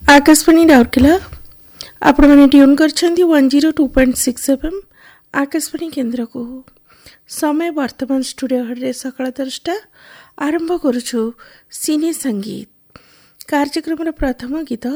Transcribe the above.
आकाशवाणी राउरकेला आपण मैंने ट्यून कर 102.6 FM आकाशवाणी केन्द्र को समय वर्तमान स्टूडियो हरे सकाळ 10टा आरंभ करुछु सिने संगीत कार्यक्रम प्रथम गीत